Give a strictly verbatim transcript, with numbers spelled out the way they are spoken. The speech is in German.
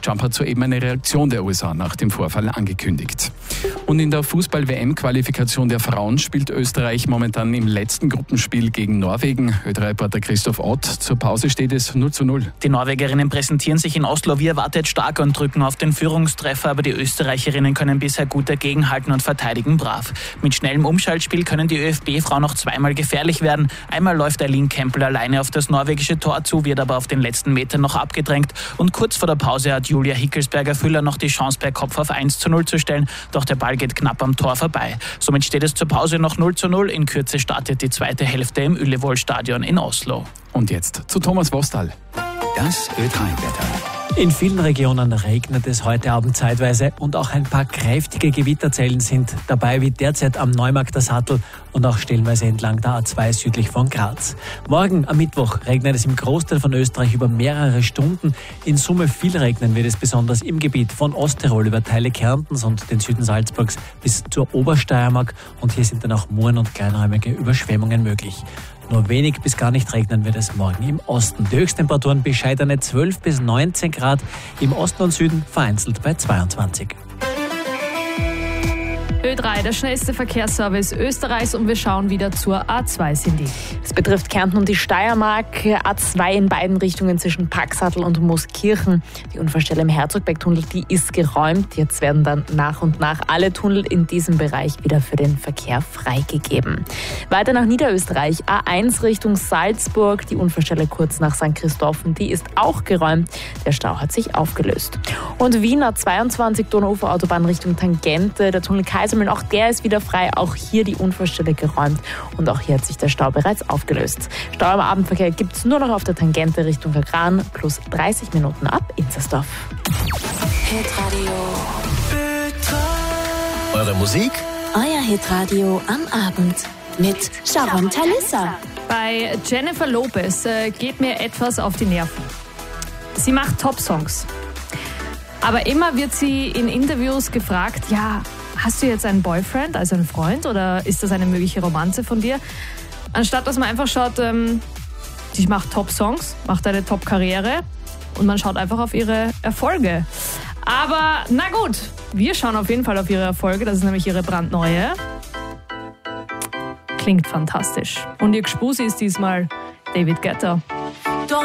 Trump hat soeben eine Reaktion der U S A nach dem Vorfall angekündigt. Und in der Fußball-W M-Qualifikation der Frauen spielt Österreich momentan im letzten Gruppenspiel gegen Norwegen. Ö drei Reporter Christoph Ott. Zur Pause steht es null zu null. Die Norwegerinnen präsentieren sich in Oslo wie erwartet stark und drücken auf den Führungstreffer, aber die Österreicherinnen können bisher gut dagegenhalten und verteidigen brav. Mit schnellem Umschaltspiel können die ÖFB-Frauen noch zweimal gefährlich werden. Einmal läuft Eileen Kempel alleine auf das norwegische Tor zu, wird aber auf den letzten Metern noch abgedrängt. Und kurz vor der Pause hat Julia Hickelsberger-Füller noch die Chance, per Kopf auf eins zu null zu stellen. Doch der Ball geht knapp am Tor vorbei. Somit steht es zur Pause noch null zu null. In Kürze startet die zweite Hälfte im Ullevål-Stadion in Oslo. Und jetzt zu Thomas Wostal. Das Ö drei Wetter. In vielen Regionen regnet es heute Abend zeitweise und auch ein paar kräftige Gewitterzellen sind dabei, wie derzeit am Neumarkter Sattel und auch stellenweise entlang der A zwei südlich von Graz. Morgen am Mittwoch regnet es im Großteil von Österreich über mehrere Stunden. In Summe viel regnen wird es besonders im Gebiet von Osttirol über Teile Kärntens und den Süden Salzburgs bis zur Obersteiermark, und hier sind dann auch Muren und kleinräumige Überschwemmungen möglich. Nur wenig bis gar nicht regnen wird es morgen im Osten. Die Höchsttemperaturen bescheidene zwölf bis neunzehn Grad, im Osten und Süden vereinzelt bei zweiundzwanzig. Ö drei, der schnellste Verkehrsservice Österreichs, und wir schauen wieder zur A zwei, Cindy. Es betrifft Kärnten und die Steiermark. A zwei in beiden Richtungen zwischen Paxatl und Mooskirchen. Die Unfallstelle im Herzogbergtunnel, die ist geräumt. Jetzt werden dann nach und nach alle Tunnel in diesem Bereich wieder für den Verkehr freigegeben. Weiter nach Niederösterreich. A eins Richtung Salzburg. Die Unfallstelle kurz nach Sankt Christophen, die ist auch geräumt. Der Stau hat sich aufgelöst. Und Wien A zweiundzwanzig Donauuferautobahn Richtung Tangente. Der Tunnel Kaisermühlen, auch der ist wieder frei. Auch hier die Unfallstelle geräumt. Und auch hier hat sich der Stau bereits aufgelöst. Stau im Abendverkehr gibt es nur noch auf der Tangente Richtung Kagran. Plus dreißig Minuten ab Inzersdorf. Hitradio Ö drei. Eure Musik? Euer Hitradio am Abend mit Sharon Talissa. Bei Jennifer Lopez äh, geht mir etwas auf die Nerven. Sie macht Top-Songs. Aber immer wird sie in Interviews gefragt, ja, hast du jetzt einen Boyfriend, also einen Freund, oder ist das eine mögliche Romanze von dir? Anstatt dass man einfach schaut, ähm, sie macht Top-Songs, macht eine Top-Karriere und man schaut einfach auf ihre Erfolge. Aber na gut, wir schauen auf jeden Fall auf ihre Erfolge, das ist nämlich ihre brandneue. Klingt fantastisch. Und ihr Gspusi ist diesmal David Guetta.